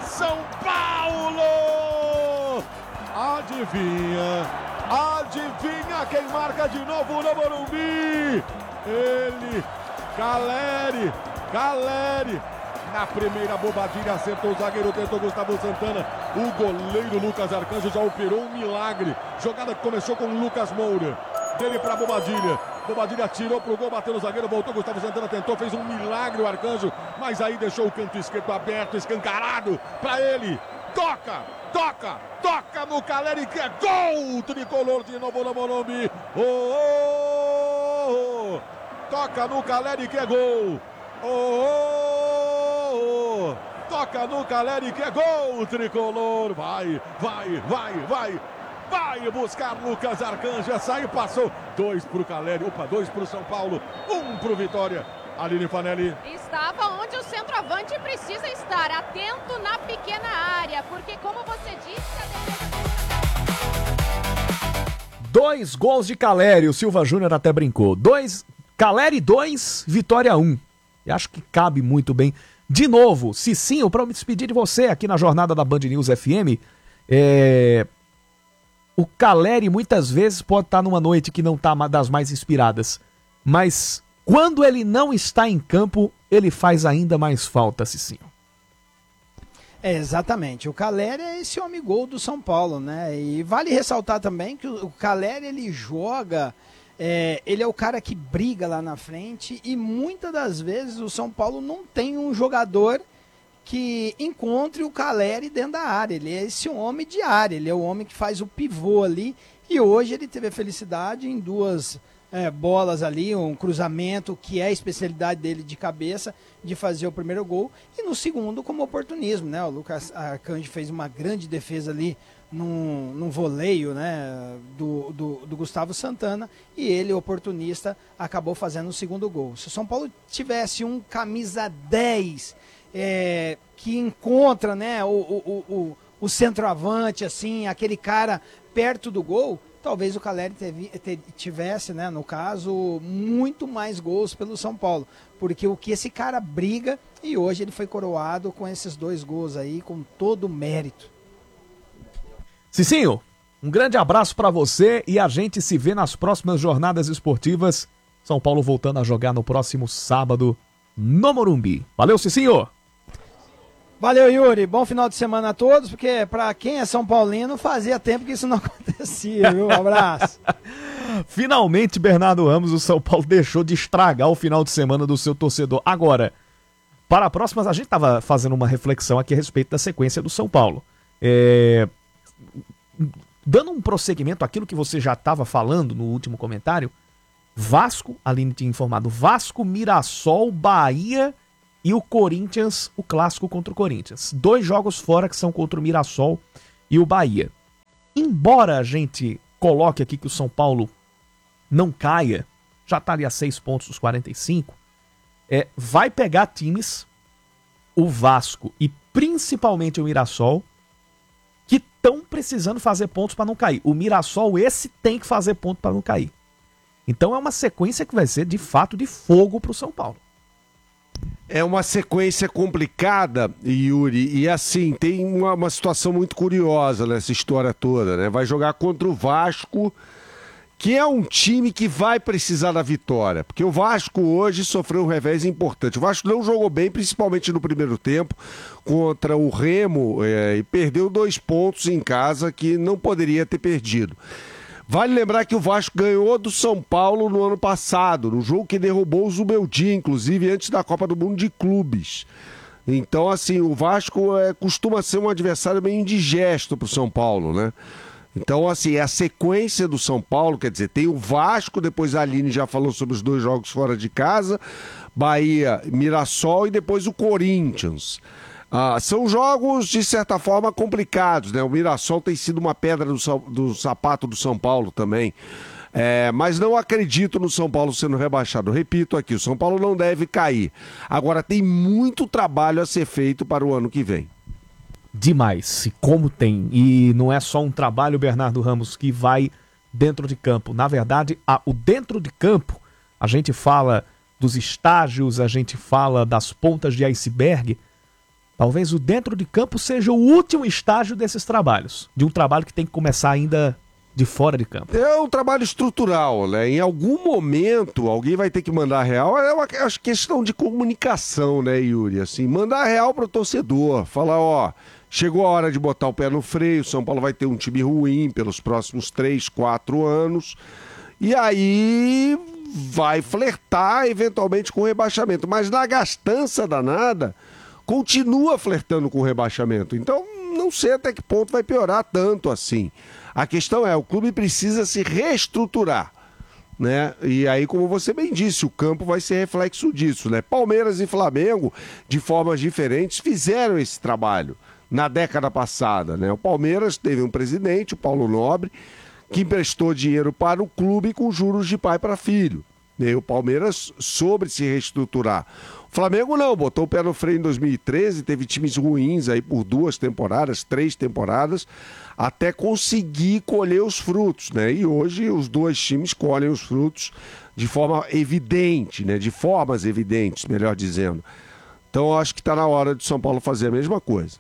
São Paulo! Adivinha quem marca de novo no Morumbi? Ele, Caleri. Na primeira bobadilha acertou o zagueiro, tentou Gustavo Santana. O goleiro Lucas Arcanjo já operou um milagre. Jogada que começou com o Lucas Moura. Dele para Bobadilha. Bobadilha tirou pro gol, bateu no zagueiro, voltou. Gustavo Santana tentou, fez um milagre o Arcanjo. Mas aí deixou o canto esquerdo aberto, escancarado para ele. Toca no Caleri, que é gol! Tricolor de novo no Morumbi. Toca no Caleri, que é gol. Toca no Caleri, que é gol, Tricolor. Vai buscar Lucas Arcanjo. Essa aí passou. 2 pro Caleri, 2 pro São Paulo, 1 pro Vitória. Aline Fanelli. Estava onde o centroavante precisa estar, atento na pequena área, porque como você disse, a defesa... 2 gols de Caleri, o Silva Júnior até brincou. Caleri 2, Vitória 1. E acho que cabe muito bem. De novo, Cicinho, para me despedir de você aqui na jornada da Band News FM, o Caleri muitas vezes pode estar numa noite que não está das mais inspiradas, mas quando ele não está em campo, ele faz ainda mais falta, Cicinho. Exatamente, o Caleri é esse homem gol do São Paulo, né? E vale ressaltar também que o Caleri, ele joga, ele é o cara que briga lá na frente e muitas das vezes o São Paulo não tem um jogador que encontre o Caleri dentro da área. Ele é esse homem de área, ele é o homem que faz o pivô ali e hoje ele teve a felicidade em 2 bolas ali, um cruzamento que é a especialidade dele de cabeça, de fazer o primeiro gol, e no segundo como oportunismo, né? O Lucas Arcanjo fez uma grande defesa ali num voleio, né, do Gustavo Santana, e ele, oportunista, acabou fazendo o segundo gol. Se o São Paulo tivesse um camisa 10 que encontra, né, o centroavante, assim, aquele cara perto do gol, talvez o Caleri tivesse, né, no caso, muito mais gols pelo São Paulo, porque o que esse cara briga, e hoje ele foi coroado com esses 2 gols aí, com todo o mérito. Cicinho, um grande abraço para você e a gente se vê nas próximas jornadas esportivas. São Paulo voltando a jogar no próximo sábado no Morumbi. Valeu, Cicinho! Valeu, Yuri. Bom final de semana a todos, porque para quem é São Paulino, fazia tempo que isso não acontecia, viu? Um abraço. Finalmente, Bernardo Ramos, o São Paulo deixou de estragar o final de semana do seu torcedor. Agora, para a próxima, a gente estava fazendo uma reflexão aqui a respeito da sequência do São Paulo. Dando um prosseguimento àquilo que você já estava falando no último comentário, Vasco, a Aline tinha informado, Vasco, Mirassol, Bahia e o Corinthians, o clássico contra o Corinthians. 2 jogos fora que são contra o Mirassol e o Bahia. Embora a gente coloque aqui que o São Paulo não caia, já está ali a 6 pontos dos 45, vai pegar times, o Vasco e principalmente o Mirassol, que estão precisando fazer pontos para não cair. O Mirassol, esse tem que fazer ponto para não cair. Então é uma sequência que vai ser de fato de fogo para o São Paulo. É uma sequência complicada, Yuri, e assim, tem uma situação muito curiosa nessa história toda, né? Vai jogar contra o Vasco, que é um time que vai precisar da vitória, porque o Vasco hoje sofreu um revés importante. O Vasco não jogou bem, principalmente no primeiro tempo, contra o Remo, e perdeu 2 pontos em casa que não poderia ter perdido. Vale lembrar que o Vasco ganhou do São Paulo no ano passado, no jogo que derrubou o Zubeldia, inclusive antes da Copa do Mundo de Clubes. Então, assim, o Vasco costuma ser um adversário meio indigesto para o São Paulo, né? Então, assim, é a sequência do São Paulo, quer dizer, tem o Vasco, depois a Aline já falou sobre os 2 jogos fora de casa, Bahia, Mirassol e depois o Corinthians. São jogos, de certa forma, complicados, né? O Mirassol tem sido uma pedra do sapato do São Paulo também. Mas não acredito no São Paulo sendo rebaixado. Repito aqui, o São Paulo não deve cair. Agora, tem muito trabalho a ser feito para o ano que vem. Demais, e como tem. E não é só um trabalho, Bernardo Ramos, que vai dentro de campo. Na verdade, o dentro de campo, a gente fala dos estágios, a gente fala das pontas de iceberg. talvez o dentro de campo seja o último estágio desses trabalhos. De um trabalho que tem que começar ainda de fora de campo. É um trabalho estrutural, né? Em algum momento, alguém vai ter que mandar real. É uma questão de comunicação, né, Yuri? Assim, mandar real pro torcedor. Falar, ó, chegou a hora de botar o pé no freio, São Paulo vai ter um time ruim pelos próximos 3, 4 anos. E aí vai flertar, eventualmente, com o rebaixamento. Mas na gastança danada, continua flertando com o rebaixamento. Então, não sei até que ponto vai piorar tanto assim. A questão é, o clube precisa se reestruturar, né? E aí, como você bem disse, o campo vai ser reflexo disso, né? Palmeiras e Flamengo, de formas diferentes, fizeram esse trabalho na década passada, né? O Palmeiras teve um presidente, o Paulo Nobre, que emprestou dinheiro para o clube com juros de pai para filho. E o Palmeiras soube se reestruturar. O Flamengo não, botou o pé no freio em 2013, teve times ruins aí por 2 temporadas, 3 temporadas, até conseguir colher os frutos, né? E hoje os 2 times colhem os frutos de forma evidente, né? De formas evidentes, melhor dizendo. Então eu acho que está na hora de São Paulo fazer a mesma coisa.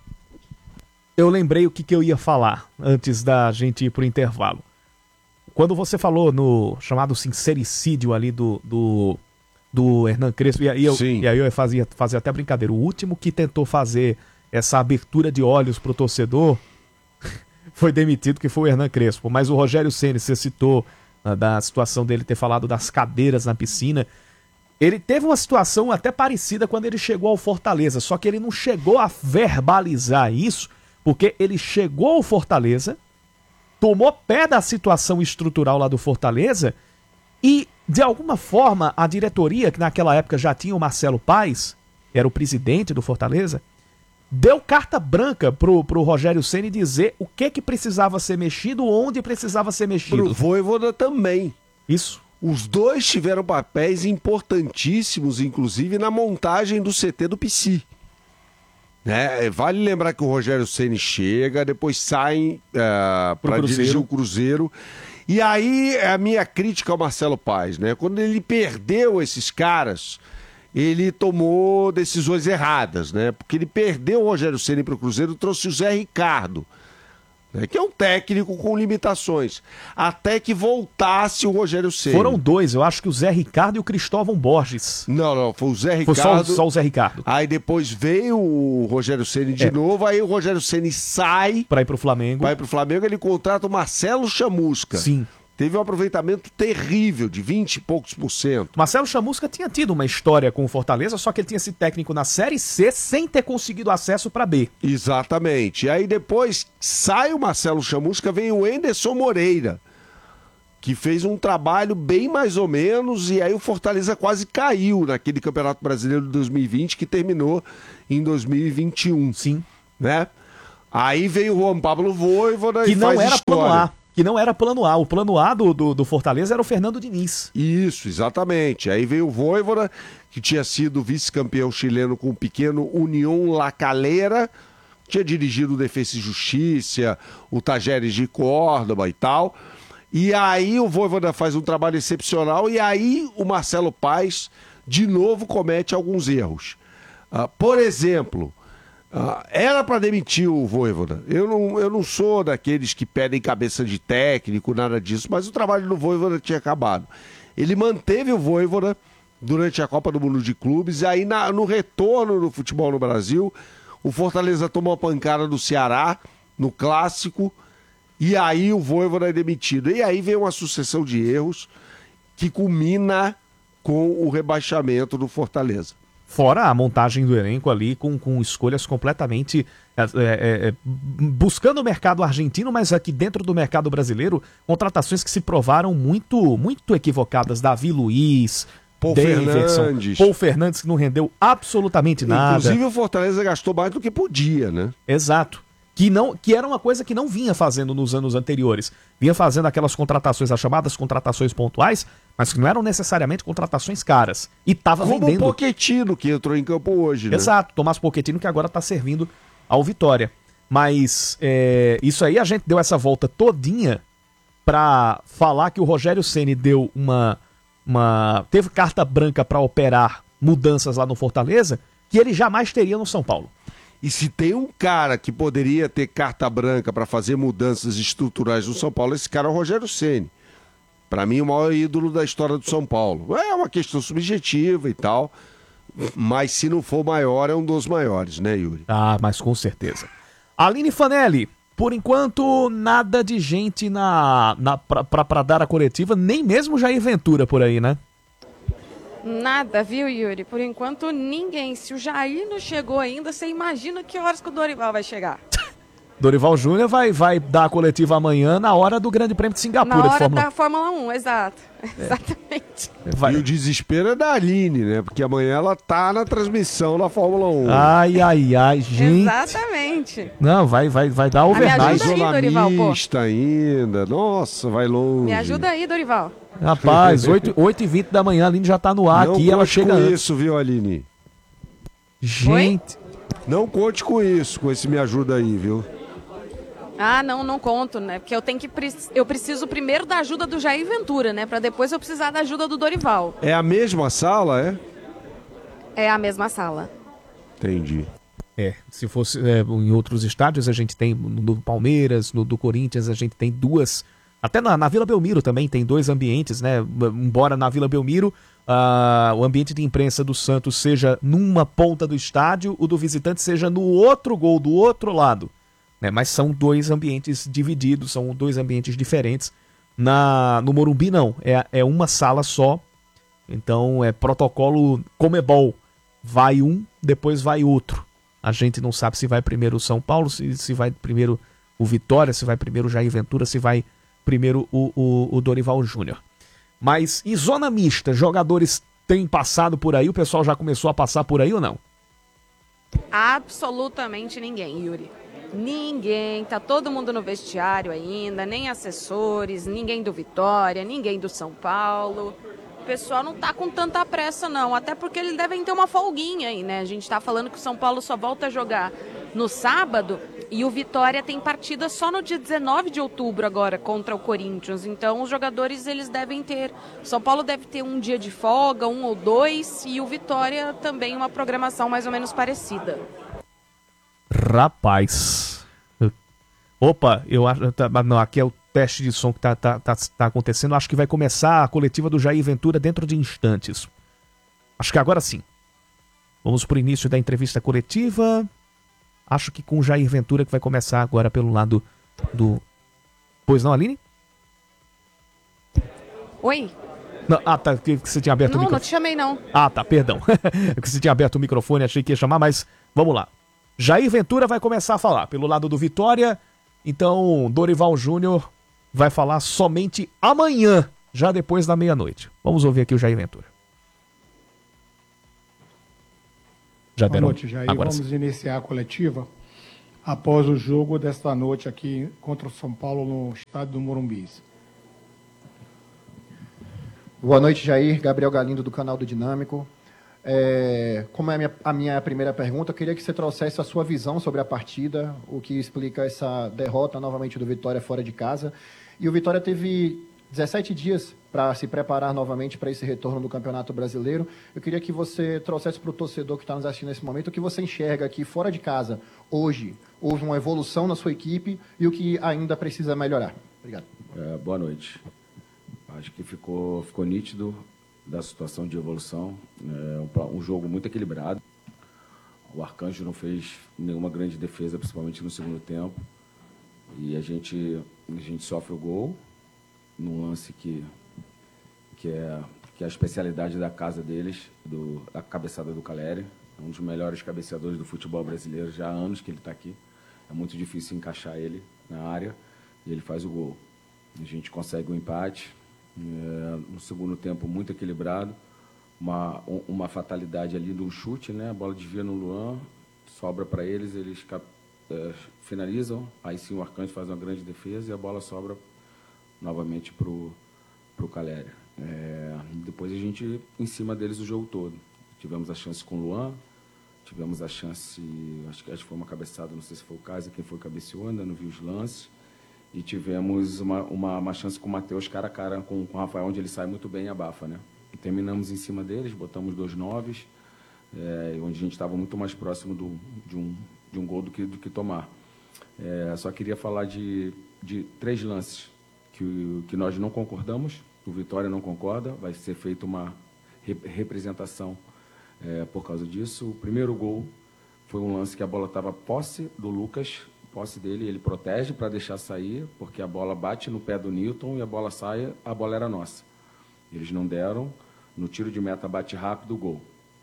Eu lembrei o que eu ia falar antes da gente ir pro intervalo. Quando você falou no chamado sincericídio ali do Hernan Crespo, e aí eu fazia até brincadeira, o último que tentou fazer essa abertura de olhos pro torcedor foi demitido, que foi o Hernan Crespo. Mas o Rogério Ceni, você citou da situação dele ter falado das cadeiras na piscina. Ele teve uma situação até parecida quando ele chegou ao Fortaleza, só que ele não chegou a verbalizar isso, porque ele chegou ao Fortaleza, tomou pé da situação estrutural lá do Fortaleza e, de alguma forma, a diretoria, que naquela época já tinha o Marcelo Paes, que era o presidente do Fortaleza, deu carta branca pro Rogério Ceni dizer o que precisava ser mexido, onde precisava ser mexido. Pro Vojvoda também. Isso. Os dois tiveram papéis importantíssimos, inclusive na montagem do CT do PC. Né? Vale lembrar que o Rogério Ceni chega, depois sai para dirigir o Cruzeiro. E aí a minha crítica ao Marcelo Paes, né? Quando ele perdeu esses caras, ele tomou decisões erradas, né? Porque ele perdeu o Rogério Ceni para o Cruzeiro, trouxe o Zé Ricardo, né? Que é um técnico com limitações, até que voltasse o Rogério Ceni. Foram 2, eu acho que o Zé Ricardo e o Cristóvão Borges. Não, foi o Zé Ricardo. Foi só o Zé Ricardo. Aí depois veio o Rogério Ceni de novo, aí o Rogério Ceni sai para ir pro Flamengo. Ele contrata o Marcelo Chamusca. Sim. Teve um aproveitamento terrível, de 20 e poucos %. Marcelo Chamusca tinha tido uma história com o Fortaleza, só que ele tinha sido técnico na Série C sem ter conseguido acesso para B. Exatamente. E aí depois sai o Marcelo Chamusca, vem o Enderson Moreira, que fez um trabalho bem mais ou menos, e aí o Fortaleza quase caiu naquele Campeonato Brasileiro de 2020, que terminou em 2021. Sim. Né? Aí veio o Juan Pablo Vojvoda que e não faz era história. plano A. Que não era plano A. O plano A do Fortaleza era o Fernando Diniz. Isso, exatamente. Aí veio o Vojvoda, que tinha sido vice-campeão chileno com o pequeno União La Calera, tinha dirigido o Defensa e Justiça, o Tajeres de Córdoba e tal. E aí o Vojvoda faz um trabalho excepcional e aí o Marcelo Paes, de novo, comete alguns erros. Por exemplo... era para demitir o Vojvoda. Eu não sou daqueles que pedem cabeça de técnico, nada disso, mas o trabalho do Vojvoda tinha acabado. Ele manteve o Vojvoda durante a Copa do Mundo de Clubes, e aí no retorno do futebol no Brasil, o Fortaleza tomou a pancada do Ceará no Clássico, e aí o Vojvoda é demitido. E aí vem uma sucessão de erros que culmina com o rebaixamento do Fortaleza. Fora a montagem do elenco ali com escolhas completamente buscando o mercado argentino, mas aqui dentro do mercado brasileiro, contratações que se provaram muito, muito equivocadas. Davi Luiz, Paul Fernandes, que não rendeu absolutamente nada. Inclusive o Fortaleza gastou mais do que podia, né? Exato. Que era uma coisa que não vinha fazendo nos anos anteriores. Vinha fazendo aquelas contratações, as chamadas contratações pontuais, mas que não eram necessariamente contratações caras. E tava vendendo. Como o Pochettino, que entrou em campo hoje, né? Exato, Tomás Pochettino, que agora tá servindo ao Vitória. Mas isso aí a gente deu essa volta todinha pra falar que o Rogério Ceni deu teve carta branca pra operar mudanças lá no Fortaleza, que ele jamais teria no São Paulo. E se tem um cara que poderia ter carta branca para fazer mudanças estruturais no São Paulo, esse cara é o Rogério Ceni. Para mim, o maior ídolo da história do São Paulo. É uma questão subjetiva e tal, mas se não for maior, é um dos maiores, né, Yuri? Ah, mas com certeza. Aline Fanelli, por enquanto, nada de gente pra dar a coletiva, nem mesmo Jair Ventura por aí, né? Nada, viu, Yuri? Por enquanto, ninguém. Se o Jair não chegou ainda, você imagina que horas que o Dorival vai chegar. Dorival Júnior vai dar a coletiva amanhã na hora do Grande Prêmio de Singapura. Na hora da Fórmula 1, exato. Exatamente. E o desespero é da Aline, né? Porque amanhã ela tá na transmissão da Fórmula 1. Ai, gente. Exatamente. Não, vai dar overnight. Me ajuda aí, Dorival, pô. Ainda. Nossa, vai longe. Me ajuda aí, Dorival. Rapaz, 8h20 da manhã, a Aline já tá no ar não aqui, ela chega com antes. isso, viu, Aline? Gente. Oi? Não conte com isso, com esse me ajuda aí, viu? Ah, não conto, né? Porque eu preciso primeiro da ajuda do Jair Ventura, né? Pra depois eu precisar da ajuda do Dorival. É a mesma sala, é? É a mesma sala. Entendi. Se fosse em outros estádios, a gente tem no Palmeiras, no do Corinthians, a gente tem duas. Até na Vila Belmiro também tem dois ambientes, né? Embora na Vila Belmiro o ambiente de imprensa do Santos seja numa ponta do estádio, o do visitante seja no outro gol, do outro lado. Mas são dois ambientes divididos, são dois ambientes diferentes. No Morumbi não, é uma sala só. Então é protocolo Comebol. Vai um, depois vai outro. A gente não sabe se vai primeiro o São Paulo, se vai primeiro o Vitória, se vai primeiro o Jair Ventura, se vai primeiro o Dorival Júnior. Mas e zona mista? Jogadores têm passado por aí? O pessoal já começou a passar por aí ou não? Absolutamente ninguém, Yuri. Ninguém, tá todo mundo no vestiário ainda, nem assessores, ninguém do Vitória, ninguém do São Paulo. O pessoal não tá com tanta pressa não, até porque eles devem ter uma folguinha aí, né? A gente tá falando que o São Paulo só volta a jogar no sábado e o Vitória tem partida só no dia 19 de outubro agora contra o Corinthians. Então os jogadores eles devem ter, o São Paulo deve ter um dia de folga, 1 ou 2, e o Vitória também uma programação mais ou menos parecida. Rapaz. Opa, eu acho. Não, aqui é o teste de som que tá acontecendo. Acho que vai começar a coletiva do Jair Ventura dentro de instantes. Acho que agora sim. Vamos pro início da entrevista coletiva. Acho que com o Jair Ventura que vai começar agora pelo lado do. Pois não, Aline? Oi? Não, tá, que você tinha aberto o microfone. Não te chamei não. Ah, tá, perdão. É que você tinha aberto o microfone, achei que ia chamar, mas vamos lá. Jair Ventura vai começar a falar pelo lado do Vitória, então Dorival Júnior vai falar somente amanhã, já depois da meia-noite. Vamos ouvir aqui o Jair Ventura. Boa noite, Jair. Vamos iniciar a coletiva após o jogo desta noite aqui contra o São Paulo no estádio do Morumbi. Boa noite, Jair. Gabriel Galindo, do canal do Dinâmico. Como é a minha primeira pergunta, eu queria que você trouxesse a sua visão sobre a partida, o que explica essa derrota novamente do Vitória fora de casa. E o Vitória teve 17 dias para se preparar novamente para esse retorno do Campeonato Brasileiro. Eu queria que você trouxesse para o torcedor que está nos assistindo nesse momento o que você enxerga aqui fora de casa. Hoje, houve uma evolução na sua equipe e o que ainda precisa melhorar. Obrigado. Boa noite. Acho que ficou nítido da situação de evolução. Um jogo muito equilibrado. O Arcanjo não fez nenhuma grande defesa, principalmente no segundo tempo. E a gente sofre o gol num lance que é a especialidade da casa deles, a cabeçada do Caleri. É um dos melhores cabeceadores do futebol brasileiro, já há anos que ele está aqui. É muito difícil encaixar ele na área e ele faz o gol. A gente consegue o empate. No segundo tempo, muito equilibrado. Uma fatalidade ali do chute, né? A bola desvia no Luan, sobra para eles finalizam. Aí sim o Arcanjo faz uma grande defesa e a bola sobra novamente para o Caleri. Depois a gente em cima deles o jogo todo. Tivemos a chance com o Luan, tivemos a chance, acho que foi uma cabeçada, não sei se foi o caso, quem foi cabeceou, ainda não vi os lances. E tivemos uma chance com o Matheus cara a cara com o Rafael, onde ele sai muito bem e abafa, né? E terminamos em cima deles, botamos 2 9s, onde a gente estava muito mais próximo de um gol do que tomar. Só queria falar de 3 lances que nós não concordamos, o Vitória não concorda, vai ser feita uma representação por causa disso. O primeiro gol foi um lance que a bola estava posse do Lucas, posse dele, ele protege para deixar sair, porque a bola bate no pé do Newton e a bola sai, a bola era nossa. Eles não deram, no tiro de meta bate rápido, gol.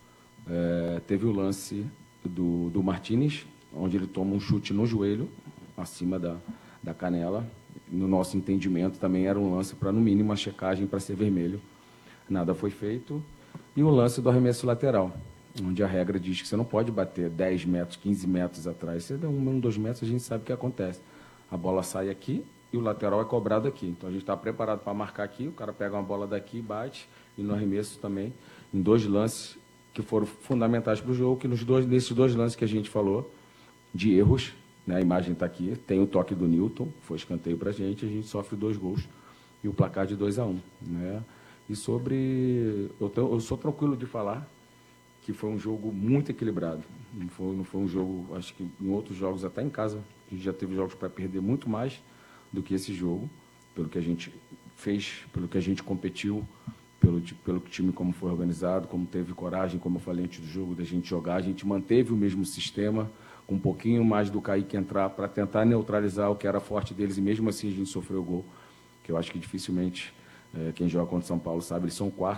Teve o lance do Martínez, onde ele toma um chute no joelho, acima da canela. No nosso entendimento também era um lance para, no mínimo, uma checagem para ser vermelho. Nada foi feito. E o lance do arremesso lateral, onde a regra diz que você não pode bater 10 metros, 15 metros atrás. Se der 1, 2 metros, a gente sabe o que acontece. A bola sai aqui e o lateral é cobrado aqui. Então a gente está preparado para marcar aqui, o cara pega uma bola daqui, bate, e no arremesso também, em 2 lances que foram fundamentais para o jogo, que nesses 2 lances que a gente falou, de erros, né, a imagem está aqui, tem o toque do Newton, foi escanteio para a gente sofre 2 gols e o placar de 2-1. Né? E sobre... Eu sou tranquilo de falar que foi um jogo muito equilibrado. Não foi um jogo, acho que em outros jogos, até em casa, a gente já teve jogos para perder muito mais do que esse jogo, pelo que a gente fez, pelo que a gente competiu, pelo time como foi organizado, como teve coragem, como eu falei antes do jogo, da gente jogar. A gente manteve o mesmo sistema, com um pouquinho mais do Kaique entrar para tentar neutralizar o que era forte deles, e mesmo assim a gente sofreu gol, que eu acho que dificilmente quem joga contra o São Paulo sabe, eles são 4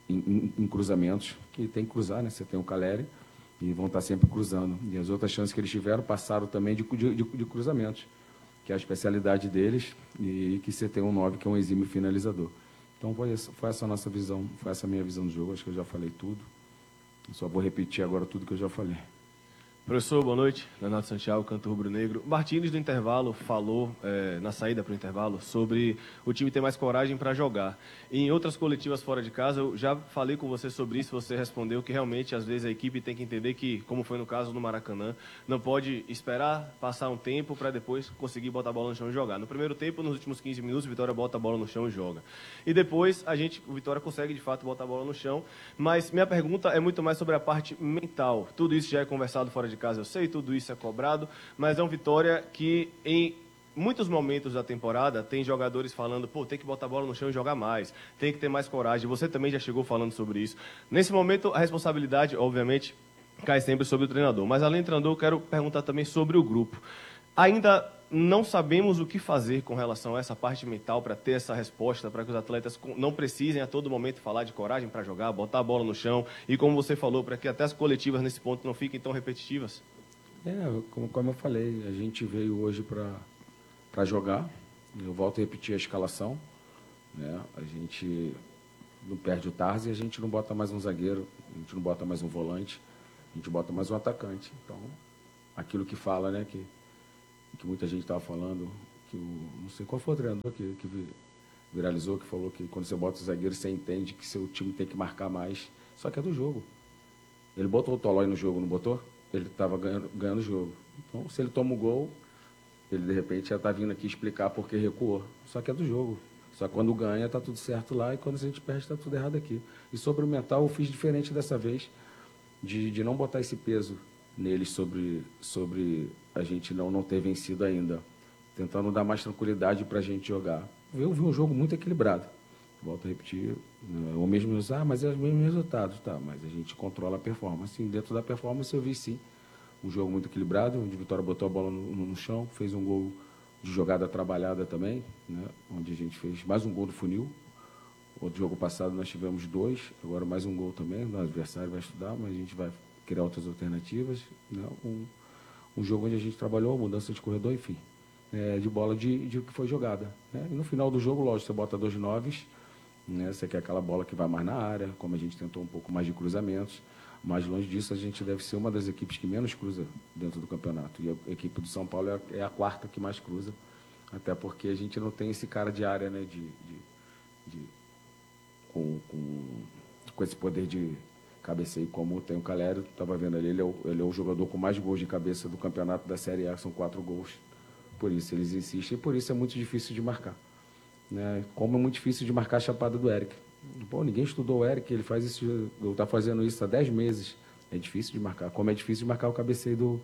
em cruzamentos, que tem que cruzar, né? Você tem o Caleri e vão estar sempre cruzando. E as outras chances que eles tiveram passaram também de cruzamentos, que é a especialidade deles, e que você tem um 9 que é um exímio finalizador. Então foi essa a nossa visão, foi essa a minha visão do jogo. Acho que eu já falei tudo. Eu só vou repetir agora tudo que eu já falei. Professor, boa noite. Leonardo Santiago, cantor rubro-negro. Martínez, no intervalo, falou, na saída para o intervalo, sobre o time ter mais coragem para jogar. E em outras coletivas fora de casa, eu já falei com você sobre isso, você respondeu que realmente, às vezes, a equipe tem que entender que, como foi no caso do Maracanã, não pode esperar passar um tempo para depois conseguir botar a bola no chão e jogar. No primeiro tempo, nos últimos 15 minutos, o Vitória bota a bola no chão e joga. E depois, o Vitória consegue, de fato, botar a bola no chão. Mas minha pergunta é muito mais sobre a parte mental. Tudo isso já é conversado fora de casa, eu sei, tudo isso é cobrado, mas é um Vitória que em muitos momentos da temporada tem jogadores falando, tem que botar a bola no chão e jogar mais, tem que ter mais coragem. Você também já chegou falando sobre isso. Nesse momento, a responsabilidade, obviamente, cai sempre sobre o treinador. Mas além do treinador, eu quero perguntar também sobre o grupo. Ainda não sabemos o que fazer com relação a essa parte mental para ter essa resposta, para que os atletas não precisem a todo momento falar de coragem para jogar, botar a bola no chão e, como você falou, para que até as coletivas nesse ponto não fiquem tão repetitivas. Como eu falei, a gente veio hoje para jogar. Eu volto a repetir a escalação. Né? A gente não perde o Tarzi, a gente não bota mais um zagueiro, a gente não bota mais um volante, a gente bota mais um atacante. Então, aquilo que fala, né, que muita gente estava falando, não sei qual foi o treinador que viralizou, que falou que quando você bota o zagueiro, você entende que seu time tem que marcar mais. Só que é do jogo. Ele botou o Tolói no jogo, não botou? Ele estava ganhando o jogo. Então, se ele toma o gol, ele, de repente, já está vindo aqui explicar por que recuou. Só que é do jogo. Só que quando ganha, está tudo certo lá, e quando a gente perde, está tudo errado aqui. E sobre o mental, eu fiz diferente dessa vez, de não botar esse peso neles sobre a gente não ter vencido ainda. Tentando dar mais tranquilidade para a gente jogar. Eu vi um jogo muito equilibrado. Volto a repetir, o mesmo, mas é os mesmos resultados, tá? Mas a gente controla a performance. Dentro da performance eu vi sim um jogo muito equilibrado, onde o Vitória botou a bola no chão, fez um gol de jogada trabalhada também, né? Onde a gente fez mais um gol do funil. Outro jogo passado nós tivemos 2, agora mais um gol também. O adversário vai estudar, mas a gente vai criar outras alternativas. Né? Um jogo onde a gente trabalhou, mudança de corredor, enfim, de bola de que foi jogada. Né? E no final do jogo, lógico, você bota 2 9s, né? Você quer aquela bola que vai mais na área, como a gente tentou um pouco mais de cruzamentos. Mas longe disso, a gente deve ser uma das equipes que menos cruza dentro do campeonato. E a equipe do São Paulo é a 4ª que mais cruza, até porque a gente não tem esse cara de área, né? Com esse poder de cabeceio como tem o Caleri. Estava vendo ali, ele é o jogador com mais gols de cabeça do campeonato da Série A, são 4 gols. Por isso eles insistem, e por isso é muito difícil de marcar. Né? Como é muito difícil de marcar a chapada do Eric. Ninguém estudou o Eric, ele faz isso, está fazendo isso há 10 meses. É difícil de marcar. Como é difícil de marcar o cabeceio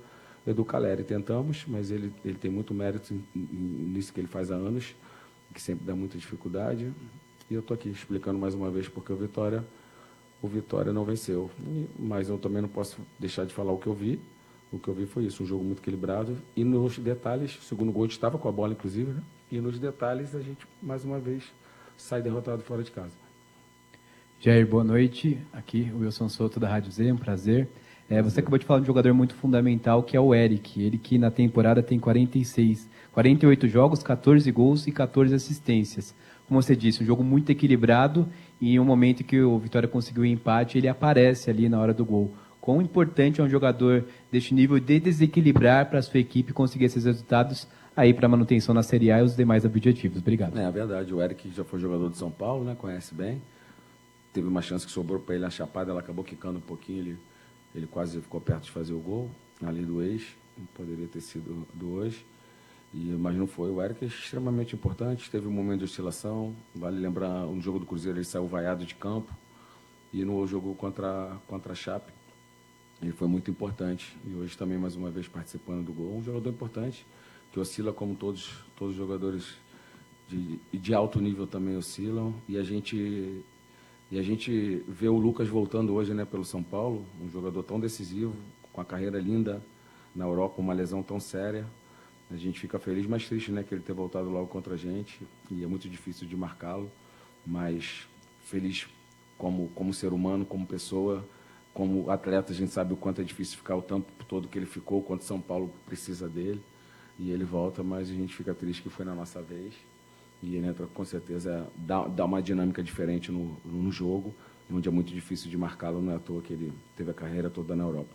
Edu Caleri. Tentamos, mas ele tem muito mérito nisso que ele faz há anos, que sempre dá muita dificuldade. E eu estou aqui explicando mais uma vez porque o Vitória não venceu. Mas eu também não posso deixar de falar o que eu vi. O que eu vi foi isso, um jogo muito equilibrado. E nos detalhes, o segundo gol estava com a bola, inclusive, né? E nos detalhes a gente, mais uma vez, sai derrotado fora de casa. Jair, boa noite. Aqui, o Wilson Soto, da Rádio Z, um prazer. Você acabou de falar de um jogador muito fundamental, que é o Eric. Ele que na temporada tem 48 jogos, 14 gols e 14 assistências. Como você disse, um jogo muito equilibrado e em um momento que o Vitória conseguiu o empate, ele aparece ali na hora do gol. Quão importante é um jogador deste nível de desequilibrar para a sua equipe conseguir esses resultados aí para a manutenção na Série A e os demais objetivos. Obrigado. É verdade, o Eric já foi jogador de São Paulo, né? Conhece bem. Teve uma chance que sobrou para ele na Chapada, ela acabou quicando um pouquinho, ele quase ficou perto de fazer o gol, ali do ex, poderia ter sido do hoje, mas não foi. O Eric é extremamente importante, teve um momento de oscilação, vale lembrar, no jogo do Cruzeiro ele saiu vaiado de campo, e no jogo contra a Chape, ele foi muito importante, e hoje também mais uma vez participando do gol. Um jogador importante, que oscila como todos os jogadores de alto nível também oscilam, e a gente vê o Lucas voltando hoje, né, pelo São Paulo, um jogador tão decisivo, com a carreira linda na Europa, uma lesão tão séria. A gente fica feliz, mas triste, né, que ele ter voltado logo contra a gente, e é muito difícil de marcá-lo, mas feliz como ser humano, como pessoa, como atleta. A gente sabe o quanto é difícil ficar o tempo todo que ele ficou, o quanto São Paulo precisa dele, e ele volta, mas a gente fica triste que foi na nossa vez. E ele entra, com certeza, dá uma dinâmica diferente no jogo, onde é muito difícil de marcá-lo, não é à toa que ele teve a carreira toda na Europa.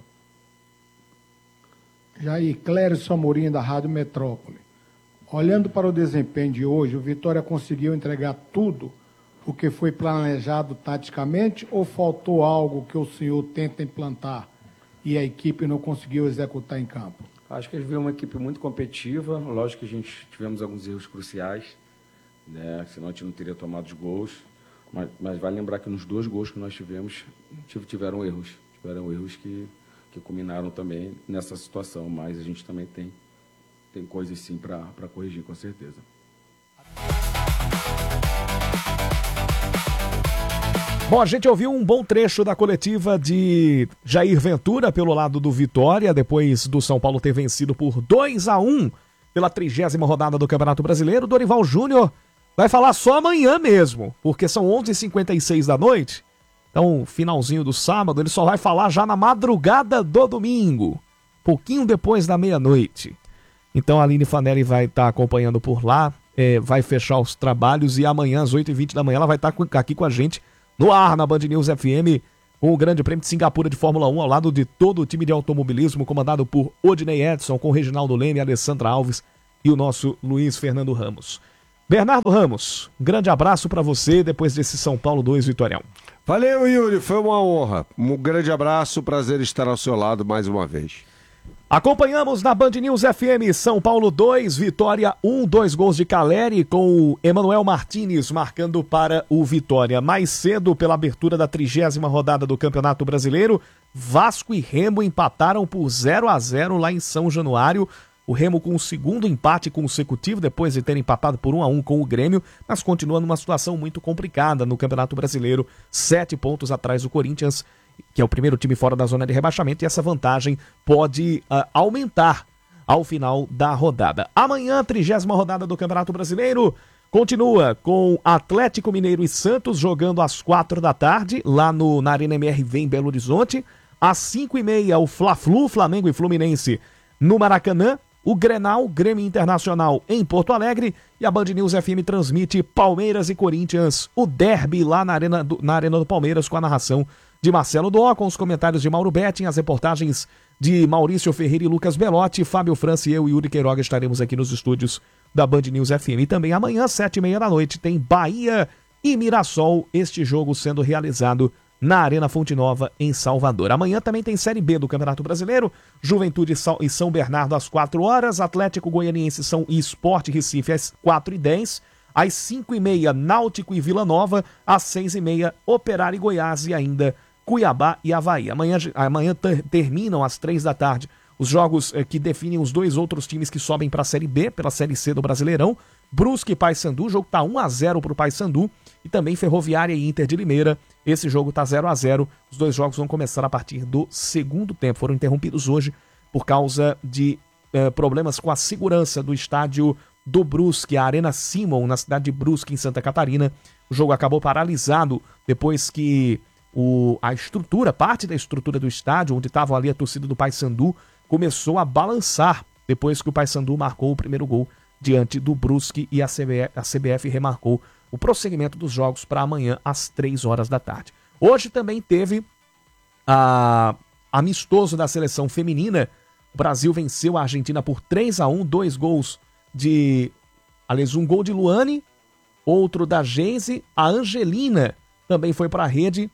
Jair, Clérison Amorim, da Rádio Metrópole. Olhando para o desempenho de hoje, o Vitória conseguiu entregar tudo o que foi planejado taticamente, ou faltou algo que o senhor tenta implantar e a equipe não conseguiu executar em campo? Acho que a gente viu uma equipe muito competitiva. Lógico que a gente tivemos alguns erros cruciais, né? Senão a gente não teria tomado os gols, mas vale lembrar que nos 2 gols que nós tivemos, tiveram erros que culminaram também nessa situação, mas a gente também tem coisas sim para corrigir, com certeza. Bom, a gente ouviu um bom trecho da coletiva de Jair Ventura pelo lado do Vitória, depois do São Paulo ter vencido por 2-1 pela 30ª rodada do Campeonato Brasileiro. Dorival Júnior vai falar só amanhã mesmo, porque são 11h56 da noite. Então, finalzinho do sábado, ele só vai falar já na madrugada do domingo, pouquinho depois da meia-noite. Então, a Aline Fanelli vai estar acompanhando por lá, vai fechar os trabalhos, e amanhã, às 8h20 da manhã, ela vai estar aqui com a gente no ar, na Band News FM, com o Grande Prêmio de Singapura de Fórmula 1, ao lado de todo o time de automobilismo, comandado por Odinei Edson, com Reginaldo Leme, Alessandra Alves e o nosso Luiz Fernando Ramos. Bernardo Ramos, um grande abraço para você depois desse São Paulo 2 Vitória 1. Valeu, Yuri, foi uma honra. Um grande abraço, prazer estar ao seu lado mais uma vez. Acompanhamos na Band News FM São Paulo 2, Vitória 1, 2 gols de Caleri, com o Emanuel Martínez marcando para o Vitória. Mais cedo, pela abertura da 30ª rodada do Campeonato Brasileiro, Vasco e Remo empataram por 0-0 lá em São Januário. O Remo com o segundo empate consecutivo, depois de ter empatado por 1-1 com o Grêmio, mas continua numa situação muito complicada no Campeonato Brasileiro, 7 pontos atrás do Corinthians, que é o primeiro time fora da zona de rebaixamento, e essa vantagem pode aumentar ao final da rodada. Amanhã, a 30ª rodada do Campeonato Brasileiro continua com Atlético Mineiro e Santos jogando às 4 da tarde, lá na Arena MRV em Belo Horizonte. Às 5h30, o Fla-Flu, Flamengo e Fluminense no Maracanã. O Grenal, Grêmio Internacional em Porto Alegre, e a Band News FM transmite Palmeiras e Corinthians, o derby lá na Arena do Palmeiras, com a narração de Marcelo Dó, com os comentários de Mauro Betting, as reportagens de Maurício Ferreira e Lucas Belotti, Fábio França e eu, Yuri Queiroga, estaremos aqui nos estúdios da Band News FM. E também amanhã, 7h30 da noite, tem Bahia e Mirassol, este jogo sendo realizado na Arena Fonte Nova, em Salvador. Amanhã também tem Série B do Campeonato Brasileiro, Juventude e São Bernardo às 4 horas, Atlético Goianiense e Sport Recife às 4h10, às 5h30 Náutico e Vila Nova, às 6h30 Operário e Goiás, e ainda Cuiabá e Avaí. Amanhã terminam às 3 da tarde os jogos que definem os dois outros times que sobem para a Série B, pela Série C do Brasileirão. Brusque e Paysandu, o jogo tá 1-0 pro Paysandu, e também Ferroviária e Inter de Limeira, esse jogo tá 0-0. Os dois jogos vão começar a partir do segundo tempo, foram interrompidos hoje por causa de problemas com a segurança do estádio do Brusque, a Arena Simon, na cidade de Brusque, em Santa Catarina. O jogo acabou paralisado depois que a estrutura, parte da estrutura do estádio, onde estava ali a torcida do Paysandu, começou a balançar depois que o Paysandu marcou o primeiro gol diante do Brusque, e a CBF remarcou o prosseguimento dos jogos para amanhã às 3 horas da tarde. Hoje também teve amistoso da seleção feminina. O Brasil venceu a Argentina por 3-1, 2 gols aliás, um gol de Luane, outro da Geise. A Angelina também foi para a rede,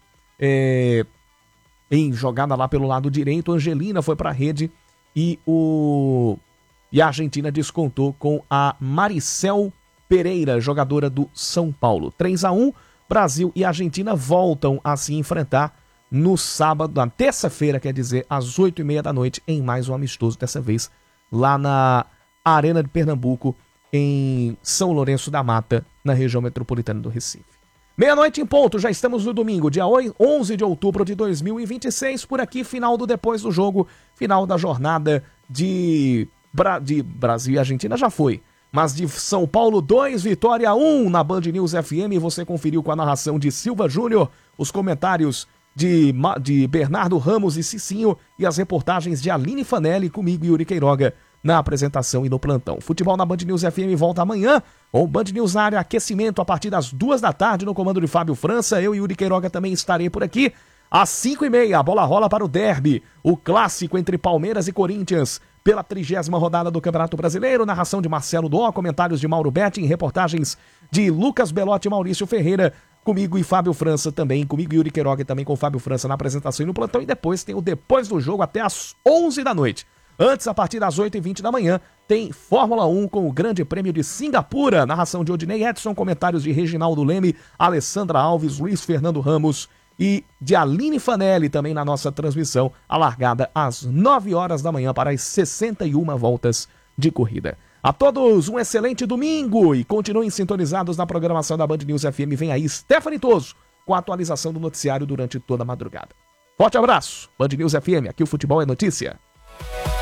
em jogada lá pelo lado direito. A Angelina foi para a rede e a Argentina descontou com a Maricel Pereira, jogadora do São Paulo. 3-1, Brasil e Argentina voltam a se enfrentar no sábado, na terça-feira, quer dizer, às 8h30 da noite, em mais um amistoso, dessa vez lá na Arena de Pernambuco, em São Lourenço da Mata, na região metropolitana do Recife. Meia-noite em ponto, já estamos no domingo, dia 11 de outubro de 2026, por aqui, final do Depois do Jogo, final da jornada de Brasil e Argentina já foi, mas de São Paulo 2, Vitória 1 na Band News FM. Você conferiu com a narração de Silva Júnior, os comentários de Bernardo Ramos e Cicinho e as reportagens de Aline Fanelli, comigo, Yuri Queiroga, na apresentação e no plantão. Futebol na Band News FM volta amanhã, com Band News na área aquecimento a partir das 2 da tarde no comando de Fábio França. Eu e Yuri Queiroga também estarei por aqui. Às 5h30, a bola rola para o derby, o clássico entre Palmeiras e Corinthians, pela 30ª rodada do Campeonato Brasileiro. Narração de Marcelo Dó, comentários de Mauro Betting, reportagens de Lucas Belotti e Maurício Ferreira, comigo e Fábio França também, comigo Yuri Queiroga e também com Fábio França na apresentação e no plantão. E depois tem o Depois do Jogo até às 11 da noite. Antes, a partir das 8h20 da manhã, tem Fórmula 1 com o Grande Prêmio de Singapura. Narração de Odinei Edson, comentários de Reginaldo Leme, Alessandra Alves, Luiz Fernando Ramos e de Aline Fanelli também na nossa transmissão, a largada às 9 horas da manhã para as 61 voltas de corrida. A todos um excelente domingo e continuem sintonizados na programação da Band News FM. Vem aí Stephanie Toso com a atualização do noticiário durante toda a madrugada. Forte abraço, Band News FM, aqui o futebol é notícia.